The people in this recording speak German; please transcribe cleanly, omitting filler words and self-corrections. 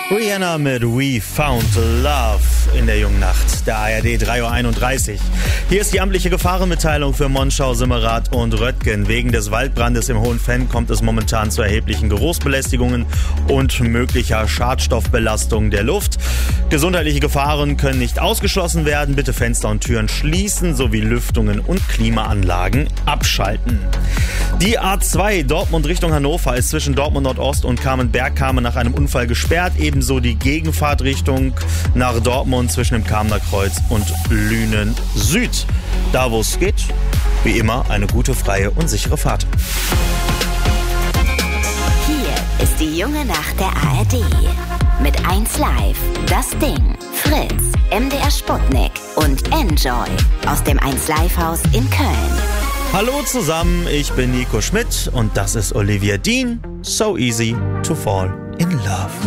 Rihanna mit We Found Love in der jungen Nacht, der ARD 3.31 Uhr. Hier ist die amtliche Gefahrenmitteilung für Monschau, Simmerath und Röttgen. Wegen des Waldbrandes im Hohenfenn kommt es momentan zu erheblichen Geruchsbelästigungen und möglicher Schadstoffbelastung der Luft. Gesundheitliche Gefahren können nicht ausgeschlossen werden. Bitte Fenster und Türen schließen sowie Lüftungen und Klimaanlagen abschalten. Die A2 Dortmund Richtung Hannover ist zwischen Dortmund Nordost und Kamenberg-Kame nach einem Unfall gesperrt. Ebenso die Gegenfahrtrichtung nach Dortmund zwischen dem Kamener Kreuz und Lünen Süd. Da wo es geht, wie immer eine gute, freie und sichere Fahrt. Hier ist die junge Nacht der ARD. Mit 1Live, Das Ding, Fritz, MDR Sputnik und Enjoy aus dem 1Live-Haus in Köln. Hallo zusammen, ich bin Nico Schmidt und das ist Olivia Dean. So easy to fall in love.